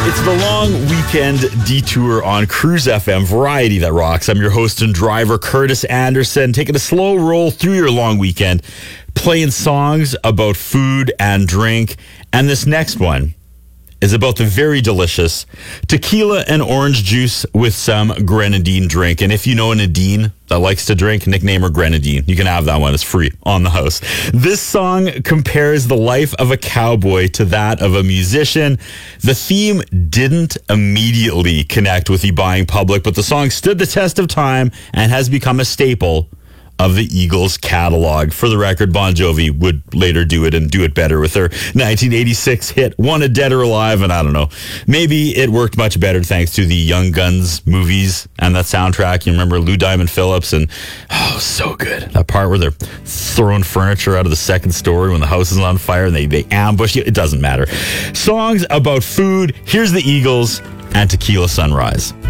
It's the long weekend detour on Cruise FM, variety that rocks. I'm your host and driver, Curtis Anderson, taking a slow roll through your long weekend, playing songs about food and drink. And this next one is about the very delicious tequila and orange juice with some grenadine drink. And if you know a Nadine that likes to drink, nickname her Grenadine. You can have that one. It's free on the house. This song compares the life of a cowboy to that of a musician. The theme didn't immediately connect with the buying public, but the song stood the test of time and has become a staple of the Eagles catalog. For the record, Bon Jovi would later do it and do it better with their 1986 hit, Wanted Dead or Alive, and I don't know. Maybe it worked much better thanks to the Young Guns movies and that soundtrack. You remember Lou Diamond Phillips and, oh, so good. That part where they're throwing furniture out of the second story when the house is on fire and they ambush you. It doesn't matter. Songs about food. Here's the Eagles and Tequila Sunrise.